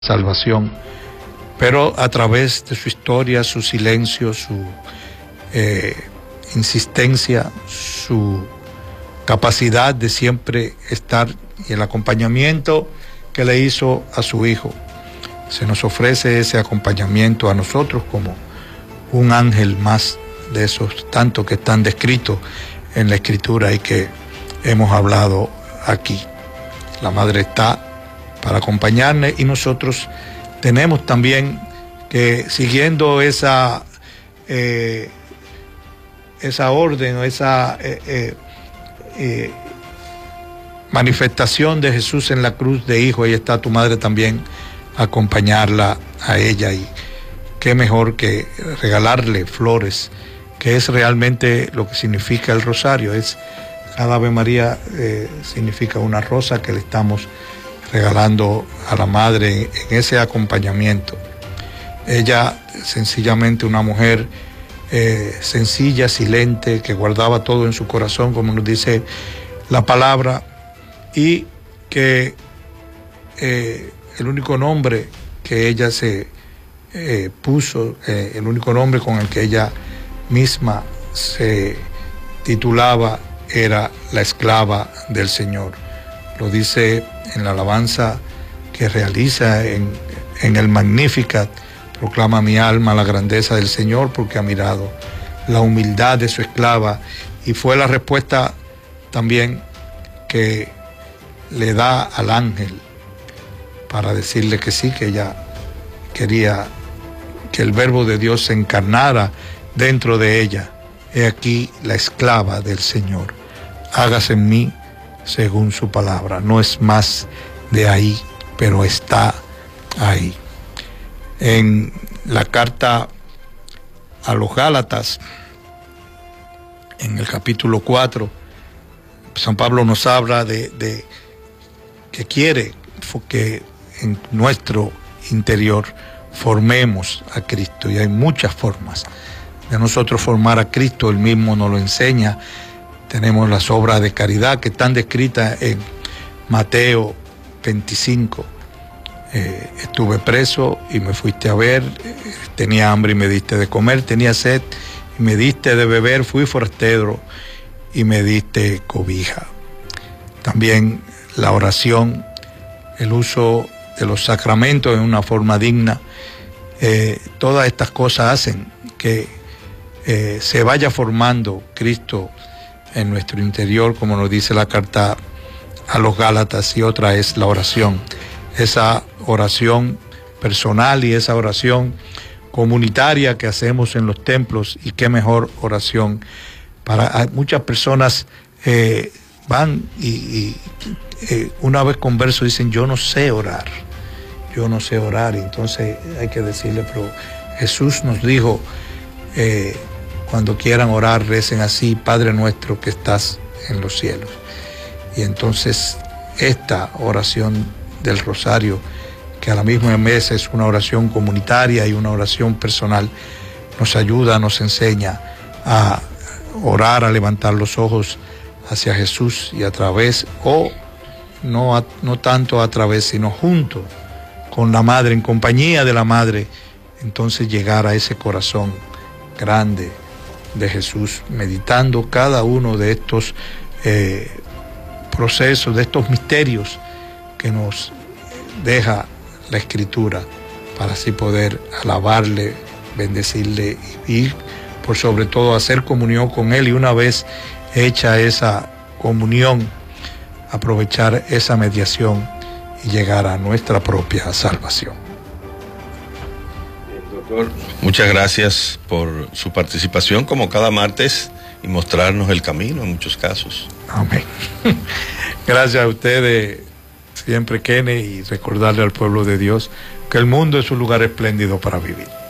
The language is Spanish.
salvación, pero a través de su historia, su silencio, su insistencia, su capacidad de siempre estar y el acompañamiento que le hizo a su hijo. Se nos ofrece ese acompañamiento a nosotros como un ángel más de esos tantos que están descritos en la Escritura y que hemos hablado aquí. La Madre está para acompañarnos y nosotros tenemos también que, siguiendo esa orden o esa manifestación de Jesús en la cruz de hijo, ahí está tu madre también, acompañarla a ella, y qué mejor que regalarle flores, que es realmente lo que significa el rosario. Es cada Ave María significa una rosa que le estamos regalando a la madre en ese acompañamiento. Ella sencillamente una mujer sencilla, silente, que guardaba todo en su corazón, como nos dice la palabra, y que el único nombre que ella se puso, el único nombre con el que ella misma se titulaba era la esclava del Señor. Lo dice en la alabanza que realiza en el Magnificat: proclama mi alma la grandeza del Señor, porque ha mirado la humildad de su esclava. Y fue la respuesta también que le da al ángel para decirle que sí, que ella quería que el Verbo de Dios se encarnara dentro de ella. He aquí la esclava del Señor, hágase en mí según su palabra. No es más de ahí, pero está ahí. En la carta a los Gálatas, en el capítulo 4, San Pablo nos habla de que quiere que en nuestro interior formemos a Cristo, y hay muchas formas de nosotros formar a Cristo. Él mismo nos lo enseña. Tenemos las obras de caridad que están descritas en Mateo 25. Estuve preso y me fuiste a ver, tenía hambre y me diste de comer, tenía sed y me diste de beber, fui forastero y me diste cobija. También la oración, el uso de los sacramentos en una forma digna, todas estas cosas hacen que se vaya formando Cristo en nuestro interior, como nos dice la carta a los Gálatas. Y otra es la oración, esa oración personal y esa oración comunitaria que hacemos en los templos. Y qué mejor oración para muchas personas. Van y una vez converso dicen: yo no sé orar, y entonces hay que decirle: pero Jesús nos dijo, cuando quieran orar, recen así: Padre nuestro que estás en los cielos. Y entonces esta oración del rosario, que a la misma vez es una oración comunitaria y una oración personal, nos ayuda, nos enseña a orar, a levantar los ojos hacia Jesús, y a través, o no tanto a través, sino junto con la Madre, en compañía de la Madre, entonces llegar a ese corazón grande de Jesús, meditando cada uno de estos procesos, de estos misterios que nos deja la Escritura, para así poder alabarle, bendecirle y por sobre todo hacer comunión con Él, y una vez hecha esa comunión, aprovechar esa mediación y llegar a nuestra propia salvación. Doctor, muchas gracias por su participación como cada martes y mostrarnos el camino en muchos casos. Amén. Gracias a ustedes siempre, Kenneth, y recordarle al pueblo de Dios que el mundo es un lugar espléndido para vivir.